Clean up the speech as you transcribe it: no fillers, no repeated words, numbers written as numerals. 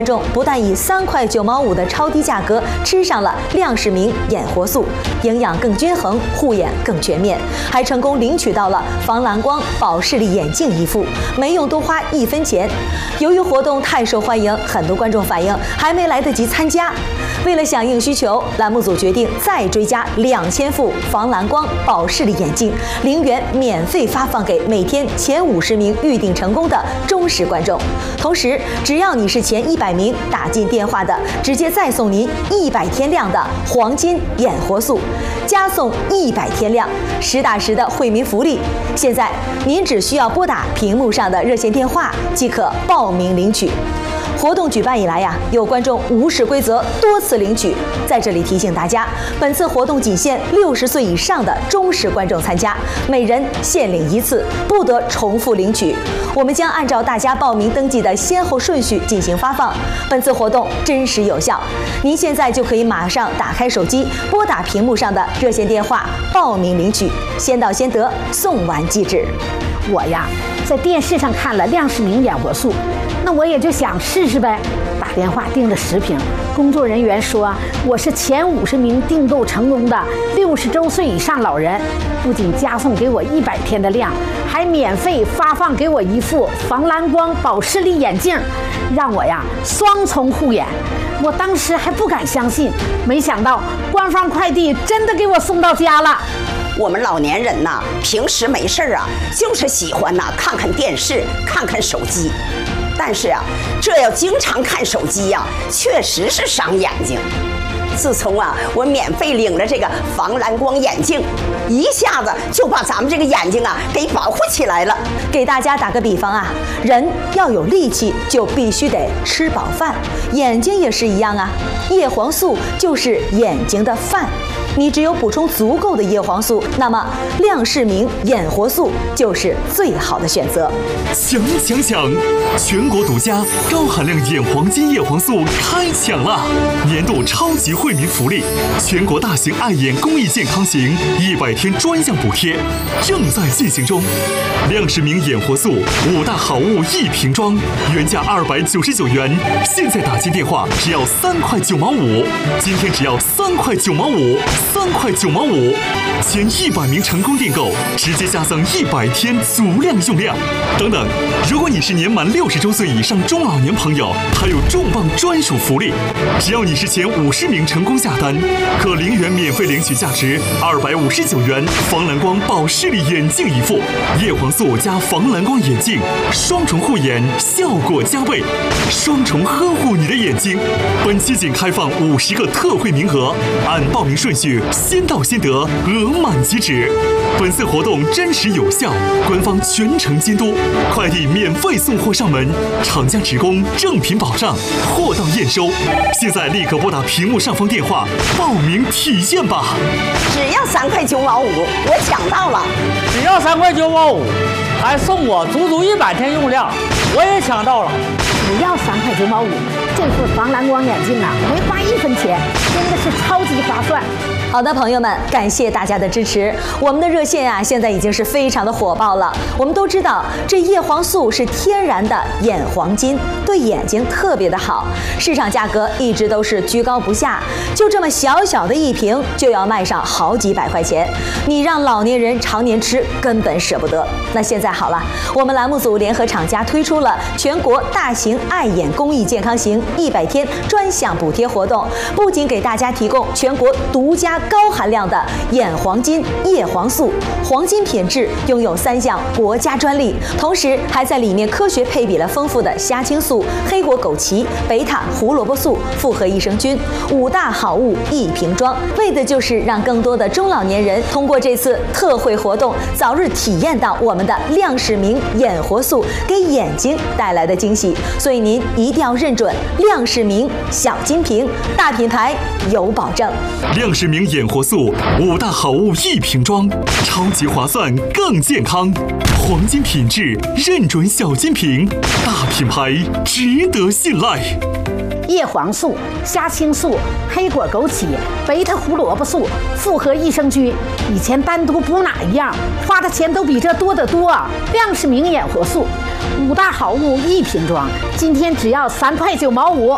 众不但以3块9毛5的超低价格吃上了亮世明眼活素，营养更均衡，护眼更全面，还成功领取到了防蓝光保视力眼镜一副，没用多花1分钱。由于活动太受欢迎，很多观众反映还没来得及参加。为了响应需求，栏目组决定再追加2000副防蓝光保视力眼镜，0元免费发放给每天前50名预定成功的忠实观众。同时，只要你是前100名打进电话的，直接再送您100天量的黄金眼活素，加送100天量，实打实的惠民福利。现在您只需要拨打屏幕上的热线电话即可报名领取。活动举办以来呀，有观众无视规则多次领取。在这里提醒大家，本次活动仅限60岁以上的忠实观众参加，每人限领1次，不得重复领取。我们将按照大家报名登记的先后顺序进行发放。本次活动真实有效，您现在就可以马上打开手机，拨打屏幕上的热线电话报名领取，先到先得，送完即止。 我呀，在电视上看了亮世明眼活素，那我也就想试试呗。打电话订了10瓶，工作人员说我是前50名订购成功的60周岁以上老人，不仅加送给我100天的量，还免费发放给我1副防蓝光保视力眼镜，让我呀双重护眼。我当时还不敢相信，没想到官方快递真的给我送到家了。 我们老年人呐，平时没事啊，就是喜欢呐看看电视，看看手机。但是啊，这要经常看手机呀，确实是伤眼睛。自从啊，我免费领了这个防蓝光眼镜，一下子就把咱们这个眼睛啊给保护起来了。 给大家打个比方啊，人要有力气，就必须得吃饱饭，眼睛也是一样啊。叶黄素就是眼睛的饭。你只有补充足够的叶黄素，那么亮世明眼活素就是最好的选择。 抢！全国独家高含量眼黄金叶黄素开抢了！年度超级惠民福利，全国大型爱眼公益健康行100天专项补贴正在进行中。亮世明眼活素5大好物1瓶装，原价299元，现在打进电话只要3块9毛5，今天只要3块9毛5，3块9毛5，前100名成功订购，直接加赠100天足量用量。等等，如果你是年满60周岁以上中老年朋友，还有重磅专属福利，只要你是前50名成功下单，可0元免费领取价值259元防蓝光保视力眼镜一副，叶黄素加防蓝光眼镜，双重护眼，效果加倍，双重呵护你的眼睛。本期仅开放50个特惠名额，按报名顺序先到先得，额满即止。本次活动真实有效，官方全程监督，快递免费送货上门，厂家职工正品保障，货到验收。现在立刻拨打屏幕上方电话报名体验吧！ 只要3块9毛5，我抢到了！ 只要3块9毛5，还送我足100天用量，我也抢到了！ 只要3块9毛5，这副防蓝光眼镜啊，没花1分钱，真的是超级划算。 好的，朋友们，感谢大家的支持。我们的热线啊，现在已经是非常的火爆了。我们都知道，这叶黄素是天然的眼黄金，对眼睛特别的好。市场价格一直都是居高不下，就这么小小的1瓶就要卖上好几百块钱，你让老年人常年吃根本舍不得。那现在好了，我们栏目组联合厂家推出了全国大型爱眼公益健康行100天专项补贴活动，不仅给大家提供全国独家高含量的眼黄金叶黄素，黄金品质，拥有3项国家专利，同时还在里面科学配比了丰富的虾青素、黑果枸杞、贝塔胡萝卜素、复合益生菌，5大好物1瓶装，为的就是让更多的中老年人通过这次特惠活动，早日体验到我们的亮世明眼活素给眼睛带来的惊喜。所以您一定要认准亮世明小金瓶，大品牌有保证。 亮世明眼活素5大好物1瓶装，超级划算更健康，黄金品质认准小金瓶，大品牌值得信赖。 叶黄素、虾青素、黑果枸杞、贝塔胡萝卜素、复合益生菌，以前单独补哪一样，花的钱都比这多得多。亮世明眼活素5大好物1瓶装，今天只要3块9毛5。